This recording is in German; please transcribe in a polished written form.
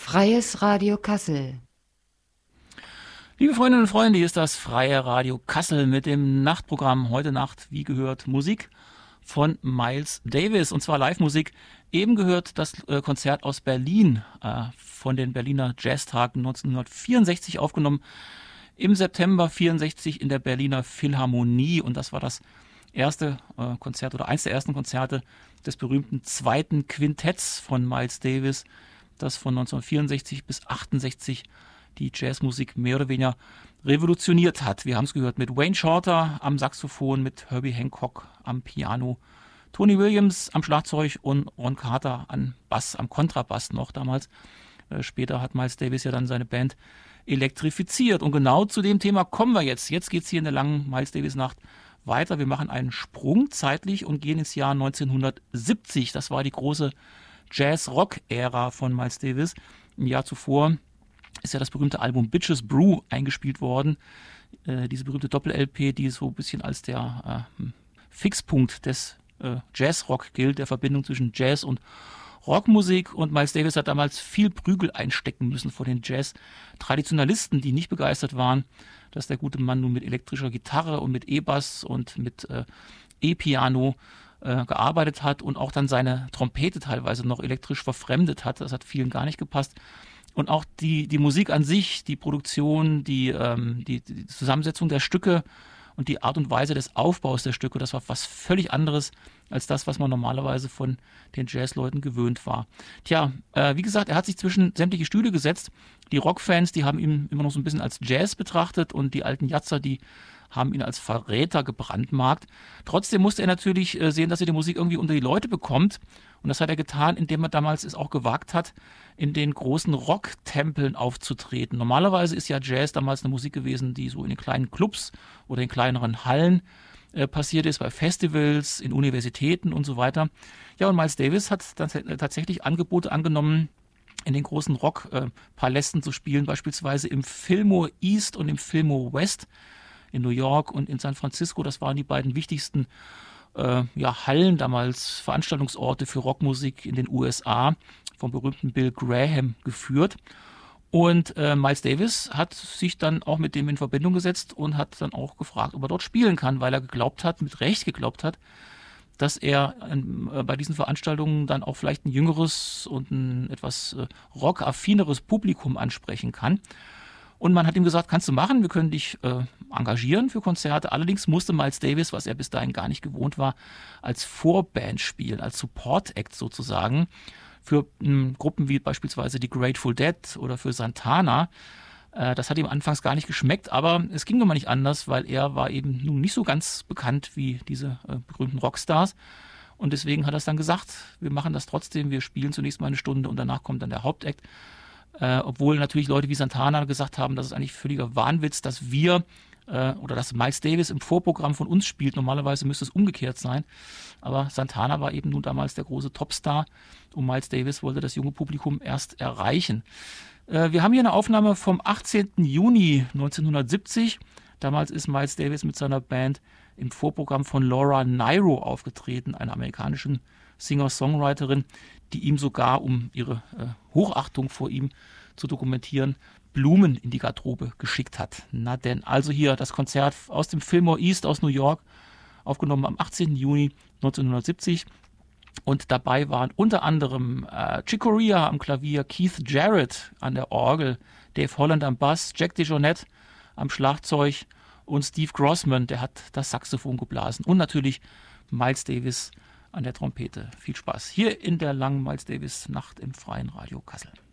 Freies Radio Kassel. Liebe Freundinnen und Freunde, hier ist das Freie Radio Kassel mit dem Nachtprogramm. Heute Nacht, wie gehört, Musik von Miles Davis, und zwar Live-Musik. Eben gehört das Konzert aus Berlin von den Berliner Jazztagen 1964 aufgenommen, im September 64 in der Berliner Philharmonie, und das war das erste Konzert oder eins der ersten Konzerte des berühmten zweiten Quintetts von Miles Davis, das von 1964 bis 1968 die Jazzmusik mehr oder weniger revolutioniert hat. Wir haben es gehört mit Wayne Shorter am Saxophon, mit Herbie Hancock am Piano, Tony Williams am Schlagzeug und Ron Carter am Bass, am Kontrabass noch damals. Später hat Miles Davis ja dann seine Band elektrifiziert. Und genau zu dem Thema kommen wir jetzt. Jetzt geht es hier in der langen Miles Davis Nacht weiter. Wir machen einen Sprung zeitlich und gehen ins Jahr 1970. Das war die große Jazz-Rock-Ära von Miles Davis. Ein Jahr zuvor ist ja das berühmte Album Bitches Brew eingespielt worden. Diese berühmte Doppel-LP, die so ein bisschen als der Fixpunkt des Jazz-Rock gilt, der Verbindung zwischen Jazz und Rockmusik. Und Miles Davis hat damals viel Prügel einstecken müssen vor den Jazz-Traditionalisten, die nicht begeistert waren, dass der gute Mann nun mit elektrischer Gitarre und mit E-Bass und mit E-Piano gearbeitet hat und auch dann seine Trompete teilweise noch elektrisch verfremdet hat. Das hat vielen gar nicht gepasst. Und auch die Musik an sich, die Produktion, die Zusammensetzung der Stücke und die Art und Weise des Aufbaus der Stücke, das war was völlig anderes als das, was man normalerweise von den Jazzleuten gewöhnt war. Tja, wie gesagt, er hat sich zwischen sämtliche Stühle gesetzt. Die Rockfans, die haben ihn immer noch so ein bisschen als Jazz betrachtet, und die alten Jatzer, die haben ihn als Verräter gebrandmarkt. Trotzdem musste er natürlich sehen, dass er die Musik irgendwie unter die Leute bekommt. Und das hat er getan, indem er damals es auch gewagt hat, in den großen Rocktempeln aufzutreten. Normalerweise ist ja Jazz damals eine Musik gewesen, die so in den kleinen Clubs oder in kleineren Hallen passiert ist, bei Festivals, in Universitäten und so weiter. Ja, und Miles Davis hat dann tatsächlich Angebote angenommen, in den großen Rockpalästen zu spielen, beispielsweise im Fillmore East und im Fillmore West in New York und in San Francisco. Das waren die beiden wichtigsten Hallen damals, Veranstaltungsorte für Rockmusik in den USA, vom berühmten Bill Graham geführt. Und Miles Davis hat sich dann auch mit dem in Verbindung gesetzt und hat dann auch gefragt, ob er dort spielen kann, weil er geglaubt hat, mit Recht geglaubt hat, dass er bei diesen Veranstaltungen dann auch vielleicht ein jüngeres und ein etwas rockaffineres Publikum ansprechen kann. Und man hat ihm gesagt, kannst du machen, wir können dich engagieren für Konzerte. Allerdings musste Miles Davis, was er bis dahin gar nicht gewohnt war, als Vorband spielen, als Support-Act sozusagen, für Gruppen wie beispielsweise die Grateful Dead oder für Santana. Das hat ihm anfangs gar nicht geschmeckt, aber es ging nun mal nicht anders, weil er war eben nun nicht so ganz bekannt wie diese berühmten Rockstars. Und deswegen hat er es dann gesagt, wir machen das trotzdem, wir spielen zunächst mal eine Stunde und danach kommt dann der Hauptakt. Obwohl natürlich Leute wie Santana gesagt haben, das ist eigentlich völliger Wahnwitz, dass wir oder dass Miles Davis im Vorprogramm von uns spielt. Normalerweise müsste es umgekehrt sein. Aber Santana war eben nun damals der große Topstar und Miles Davis wollte das junge Publikum erst erreichen. Wir haben hier eine Aufnahme vom 18. Juni 1970. Damals ist Miles Davis mit seiner Band im Vorprogramm von Laura Nyro aufgetreten, einer amerikanischen Singer-Songwriterin, die ihm sogar, um ihre Hochachtung vor ihm zu dokumentieren, Blumen in die Garderobe geschickt hat. Na denn, also hier das Konzert aus dem Fillmore East aus New York, aufgenommen am 18. Juni 1970. Und dabei waren unter anderem Chick Corea am Klavier, Keith Jarrett an der Orgel, Dave Holland am Bass, Jack DeJohnette am Schlagzeug und Steve Grossman, der hat das Saxophon geblasen. Und natürlich Miles Davis an der Trompete. Viel Spaß hier in der langen Miles Davis Nacht im Freien Radio Kassel.